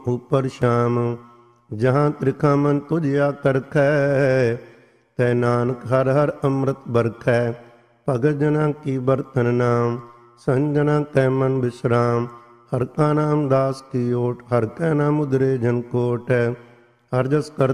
ऊपर शाम। जहाँ त्रिखा मन तुझिया करखै, तै नानक हर हर अमृत बरखै। भगत जना की बरतन नाम, संजना कै मन विश्राम। हर का नाम दास की ओट, हर कै नाम उदरे जन कोट। हर जस कर